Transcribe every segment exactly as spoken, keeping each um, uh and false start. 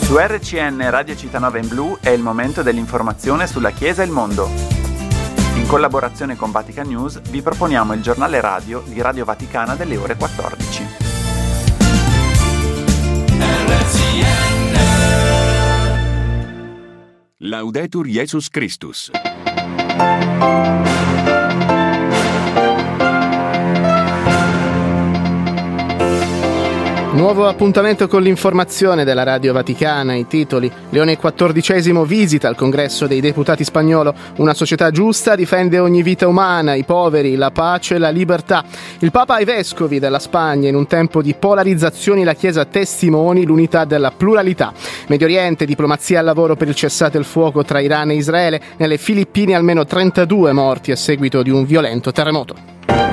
Su R C N Radio Città in Blu è il momento dell'informazione sulla Chiesa e il mondo. In collaborazione con Vatican News vi proponiamo il giornale radio di Radio Vaticana delle ore quattordici. R C N Laudetur Jesus Christus. Nuovo appuntamento con l'informazione della Radio Vaticana. I titoli: Leone quattordicesimo visita il Congresso dei Deputati spagnolo. Una società giusta difende ogni vita umana, i poveri, la pace e la libertà. Il Papa ai Vescovi della Spagna: in un tempo di polarizzazioni la Chiesa testimoni l'unità della pluralità. Medio Oriente: diplomazia al lavoro per il cessate il fuoco tra Iran e Israele. Nelle Filippine almeno trentadue morti a seguito di un violento terremoto.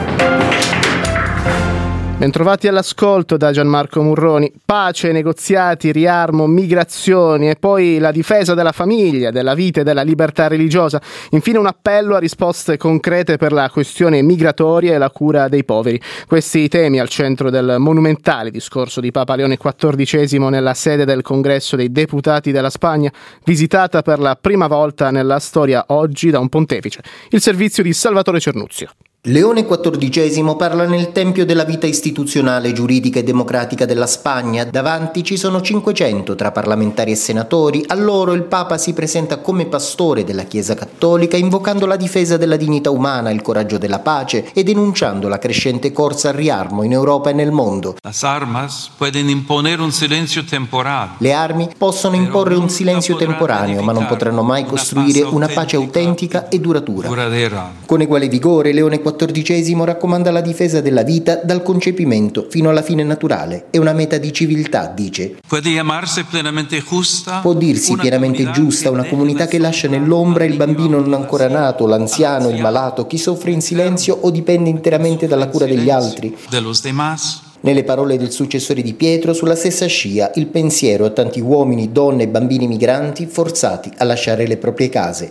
Bentrovati all'ascolto da Gianmarco Murroni. Pace, negoziati, riarmo, migrazioni e poi la difesa della famiglia, della vita e della libertà religiosa. Infine un appello a risposte concrete per la questione migratoria e la cura dei poveri. Questi i temi al centro del monumentale discorso di Papa Leone quattordicesimo nella sede del Congresso dei Deputati della Spagna, visitata per la prima volta nella storia oggi da un pontefice, il servizio di Salvatore Cernuzio. Leone quattordicesimo parla nel tempio della vita istituzionale, giuridica e democratica della Spagna. Davanti ci sono cinquecento tra parlamentari e senatori. A loro il Papa si presenta come pastore della Chiesa Cattolica, invocando la difesa della dignità umana, il coraggio della pace e denunciando la crescente corsa al riarmo in Europa e nel mondo. Las armas pueden imponer un silencio temporal. Le armi possono imporre un silenzio temporaneo, ma non potranno mai costruire una pace autentica e duratura. Con eguale vigore Leone quattordicesimo raccomanda la difesa della vita dal concepimento fino alla fine naturale. È una meta di civiltà, dice. Può dirsi pienamente giusta una comunità che lascia nell'ombra il bambino non ancora nato, l'anziano, il malato, chi soffre in silenzio o dipende interamente dalla cura degli altri. Nelle parole del successore di Pietro, sulla stessa scia, il pensiero a tanti uomini, donne e bambini migranti forzati a lasciare le proprie case.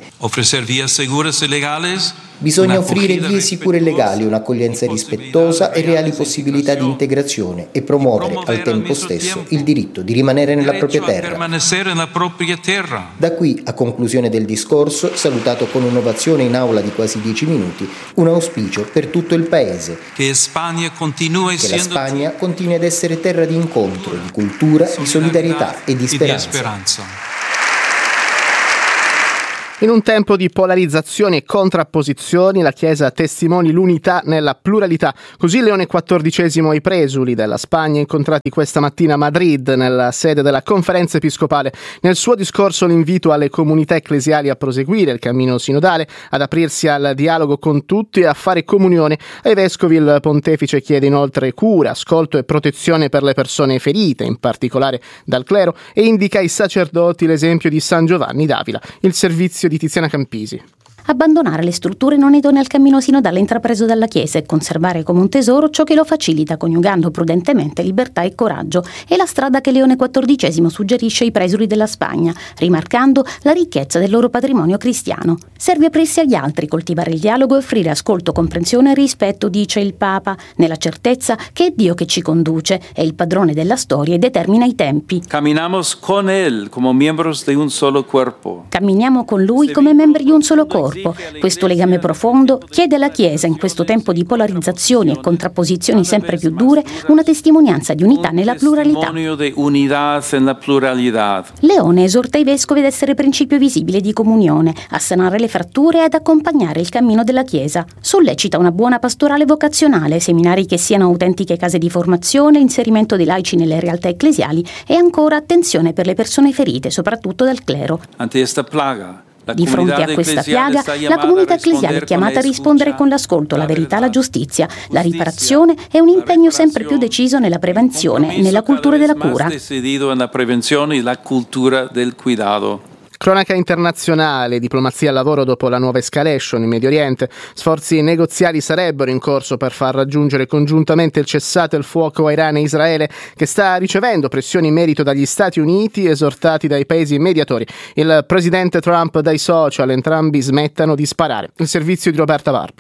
Bisogna offrire vie sicure e legali, un'accoglienza rispettosa e reali possibilità di integrazione e promuovere al tempo stesso il diritto di rimanere nella propria terra. Da qui, a conclusione del discorso, salutato con un'ovazione in aula di quasi dieci minuti, un auspicio per tutto il Paese. Che la Spagna continui ad essere terra di incontro, di cultura, di solidarietà e di speranza. In un tempo di polarizzazioni e contrapposizioni, la Chiesa testimoni l'unità nella pluralità. Così Leone quattordicesimo ai presuli della Spagna, incontrati questa mattina a Madrid, nella sede della Conferenza Episcopale. Nel suo discorso l'invito alle comunità ecclesiali a proseguire il cammino sinodale, ad aprirsi al dialogo con tutti e a fare comunione. Ai vescovi il pontefice chiede inoltre cura, ascolto e protezione per le persone ferite, in particolare dal clero, e indica ai sacerdoti l'esempio di San Giovanni d'Avila. Il servizio di Tiziana Campisi. Abbandonare le strutture non idonee al cammino sinodale intrapreso dalla Chiesa e conservare come un tesoro ciò che lo facilita, coniugando prudentemente libertà e coraggio. È la strada che Leone quattordicesimo suggerisce ai presuli della Spagna, rimarcando la ricchezza del loro patrimonio cristiano. Serve aprirsi agli altri, coltivare il dialogo e offrire ascolto, comprensione e rispetto, dice il Papa, nella certezza che è Dio che ci conduce, è il padrone della storia e determina i tempi. Caminamos con él como miembros de un solo cuerpo. Camminiamo con lui come membri di un solo corpo. Questo legame profondo chiede alla Chiesa, in questo tempo di polarizzazioni e contrapposizioni sempre più dure, una testimonianza di unità nella pluralità. Leone esorta i vescovi ad essere principio visibile di comunione, a sanare le fratture e ad accompagnare il cammino della Chiesa. Sollecita una buona pastorale vocazionale, seminari che siano autentiche case di formazione, inserimento dei laici nelle realtà ecclesiali e ancora attenzione per le persone ferite, soprattutto dal clero. Ante esta plaga. Di fronte a questa piaga, la comunità ecclesiale è chiamata a rispondere con l'ascolto, la verità, la giustizia, la riparazione e un impegno sempre più deciso nella prevenzione e nella cultura della cura. Cronaca internazionale, diplomazia al lavoro dopo la nuova escalation in Medio Oriente. Sforzi negoziali sarebbero in corso per far raggiungere congiuntamente il cessate il fuoco a Iran e Israele, che sta ricevendo pressioni in merito dagli Stati Uniti, esortati dai paesi mediatori. Il presidente Trump dai social, entrambi smettano di sparare. Il servizio di Roberta Barbi.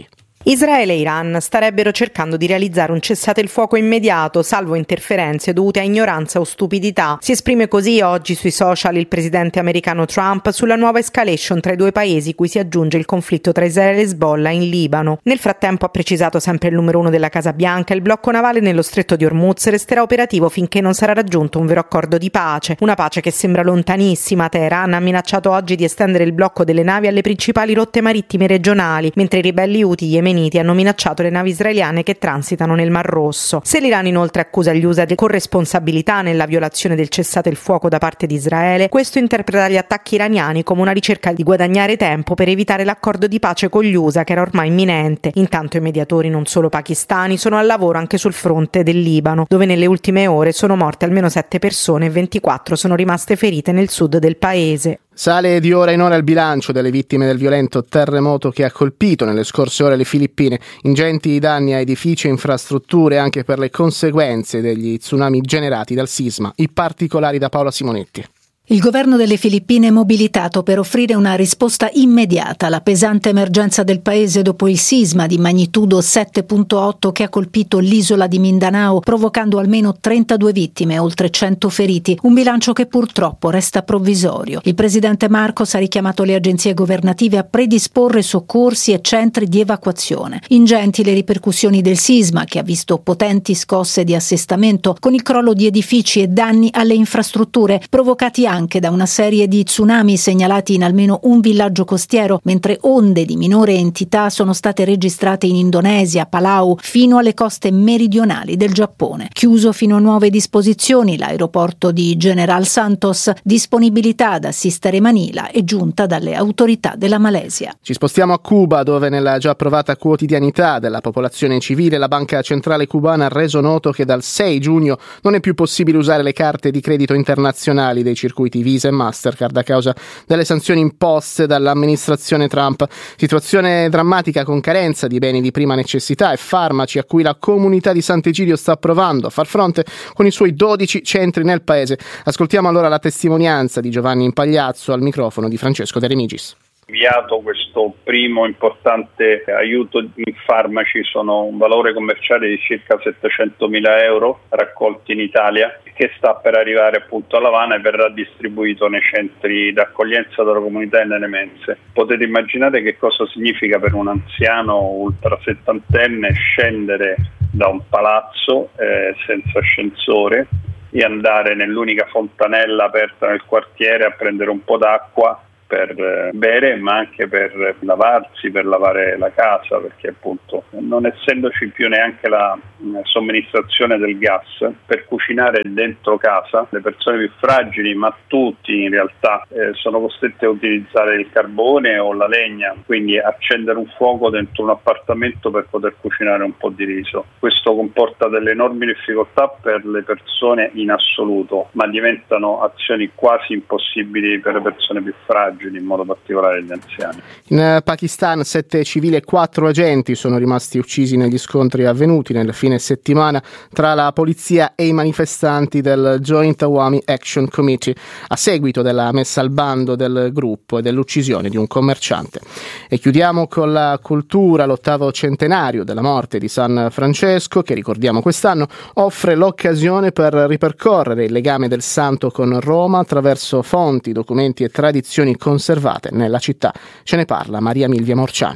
Israele e Iran starebbero cercando di realizzare un cessate il fuoco immediato, salvo interferenze dovute a ignoranza o stupidità. Si esprime così oggi sui social il presidente americano Trump sulla nuova escalation tra i due paesi, cui si aggiunge il conflitto tra Israele e Hezbollah in Libano. Nel frattempo, ha precisato sempre il numero uno della Casa Bianca, il blocco navale nello stretto di Hormuz resterà operativo finché non sarà raggiunto un vero accordo di pace. Una pace che sembra lontanissima. Teheran ha minacciato oggi di estendere il blocco delle navi alle principali rotte marittime regionali, mentre i ribelli Houthi yemeniti hanno minacciato le navi israeliane che transitano nel Mar Rosso. Se l'Iran inoltre accusa gli U S A di corresponsabilità nella violazione del cessate il fuoco da parte di Israele, questo interpreta gli attacchi iraniani come una ricerca di guadagnare tempo per evitare l'accordo di pace con gli U S A, che era ormai imminente. Intanto i mediatori, non solo pakistani, sono al lavoro anche sul fronte del Libano, dove nelle ultime ore sono morte almeno sette persone e ventiquattro sono rimaste ferite nel sud del paese. Sale di ora in ora il bilancio delle vittime del violento terremoto che ha colpito nelle scorse ore le Filippine. Ingenti danni a edifici e infrastrutture anche per le conseguenze degli tsunami generati dal sisma. I particolari da Paola Simonetti. Il governo delle Filippine è mobilitato per offrire una risposta immediata alla pesante emergenza del paese dopo il sisma di magnitudo sette virgola otto che ha colpito l'isola di Mindanao, provocando almeno trentadue vittime e oltre cento feriti, un bilancio che purtroppo resta provvisorio. Il presidente Marcos ha richiamato le agenzie governative a predisporre soccorsi e centri di evacuazione. Ingenti le ripercussioni del sisma, che ha visto potenti scosse di assestamento con il crollo di edifici e danni alle infrastrutture, provocati anche da una serie di tsunami segnalati in almeno un villaggio costiero, mentre onde di minore entità sono state registrate in Indonesia, Palau, fino alle coste meridionali del Giappone. Chiuso fino a nuove disposizioni l'aeroporto di General Santos, disponibilità ad assistere Manila è giunta dalle autorità della Malesia. Ci spostiamo a Cuba, dove nella già approvata quotidianità della popolazione civile la Banca Centrale Cubana ha reso noto che dal sei giugno non è più possibile usare le carte di credito internazionali dei circuiti Visa e Mastercard a causa delle sanzioni imposte dall'amministrazione Trump. Situazione drammatica con carenza di beni di prima necessità e farmaci a cui la comunità di Sant'Egidio sta provando a far fronte con i suoi dodici centri nel paese. Ascoltiamo allora la testimonianza di Giovanni Impagliazzo al microfono di Francesco De Remigis. Inviato questo primo importante aiuto in farmaci, sono un valore commerciale di circa settecentomila euro raccolti in Italia, che sta per arrivare appunto a L'Avana e verrà distribuito nei centri d'accoglienza della comunità e nelle mense. Potete immaginare che cosa significa per un anziano ultra settantenne scendere da un palazzo eh, senza ascensore e andare nell'unica fontanella aperta nel quartiere a prendere un po' d'acqua per bere, ma anche per lavarsi, per lavare la casa, perché appunto non essendoci più neanche la somministrazione del gas per cucinare dentro casa, le persone più fragili, ma tutti in realtà eh, sono costretti a utilizzare il carbone o la legna, quindi accendere un fuoco dentro un appartamento per poter cucinare un po' di riso. Questo comporta delle enormi difficoltà per le persone in assoluto, ma diventano azioni quasi impossibili per le persone più fragili, in modo particolare gli anziani. In Pakistan sette civili e quattro agenti sono rimasti uccisi negli scontri avvenuti nel fine settimana tra la polizia e i manifestanti del Joint Awami Action Committee a seguito della messa al bando del gruppo e dell'uccisione di un commerciante. E chiudiamo con la cultura. L'ottavo centenario della morte di San Francesco, che ricordiamo quest'anno, offre l'occasione per ripercorrere il legame del santo con Roma attraverso fonti, documenti e tradizioni conservate nella città. Ce ne parla Maria Milvia Morciano.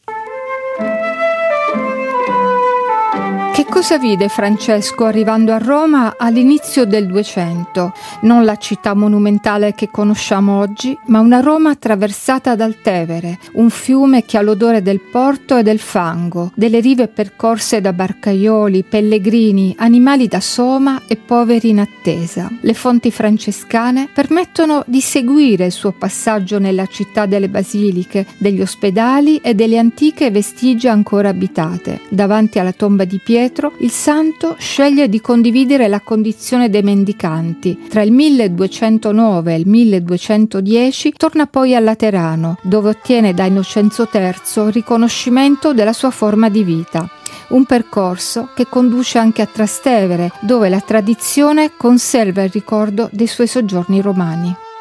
Che cosa vide Francesco arrivando a Roma all'inizio del Duecento? Non la città monumentale che conosciamo oggi, ma una Roma attraversata dal Tevere, un fiume che ha l'odore del porto e del fango, delle rive percorse da barcaioli, pellegrini, animali da soma e poveri in attesa. Le fonti francescane permettono di seguire il suo passaggio nella città delle basiliche, degli ospedali e delle antiche vestigia ancora abitate. Davanti alla tomba di Pietro, il santo sceglie di condividere la condizione dei mendicanti. Tra il milleduecentonove e il milleduecentodieci torna poi a Laterano, dove ottiene da Innocenzo terzo riconoscimento della sua forma di vita. Un percorso che conduce anche a Trastevere, dove la tradizione conserva il ricordo dei suoi soggiorni romani.